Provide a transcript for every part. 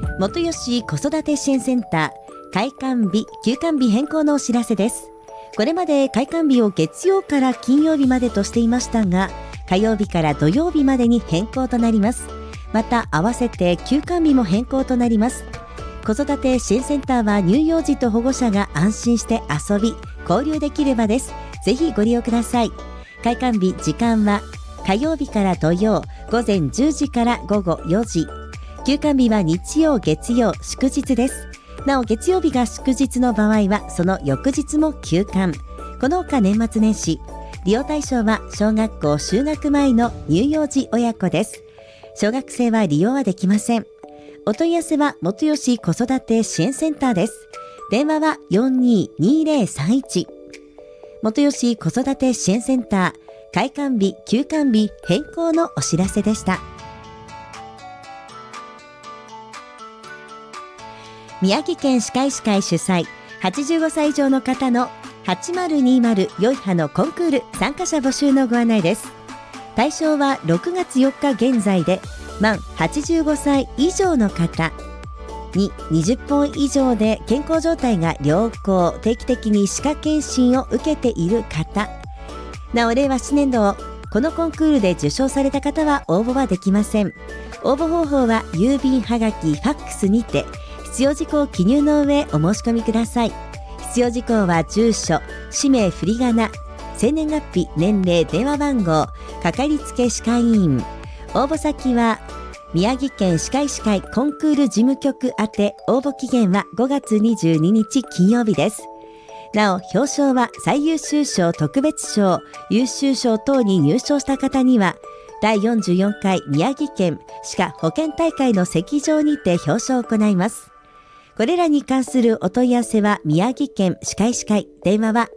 元吉子育て支援センター開館日休館日変更のお知らせです。これまで開館日を月曜から金曜日までとしていましたが、火曜日から土曜日までに変更となります。また合わせて休館日も変更となります。子育て支援センターは乳幼児と保護者が安心して遊び交流できる場です。ぜひご利用ください。開館日時間は火曜日から土曜午前10時から午後4時、休館日は日曜月曜祝日です。なお月曜日が祝日の場合はその翌日も休館。この他年末年始利用対象は小学校就学前の乳幼児親子です。小学生は利用はできません。お問い合わせは元吉子育て支援センターです。電話は 422031。 元吉子育て支援センター開館日休館日変更のお知らせでした。宮城県歯科医師会主催85歳以上の方の8020良い歯のコンクール参加者募集のご案内です。対象は6月4日現在で満85歳以上の方に20本以上で健康状態が良好、定期的に歯科検診を受けている方、なお令和7年度をこのコンクールで受賞された方は応募はできません。応募方法は郵便はがきファックスにて必要事項を記入の上お申し込みください。必要事項は住所、氏名、振り仮名、生年月日、年齢、電話番号、かかりつけ歯科医院。応募先は宮城県歯科医師会コンクール事務局宛て。応募期限は5月22日金曜日です。なお表彰は最優秀賞、特別賞、優秀賞等に入賞した方には第44回宮城県歯科保健大会の席上にて表彰を行います。これらに関するお問い合わせは宮城県歯科医師会、電話は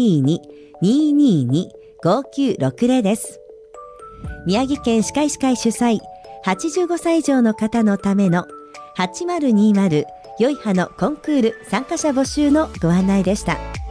022-222-5960 です。宮城県歯科医師会主催85歳以上の方のための8020良い歯のコンクール参加者募集のご案内でした。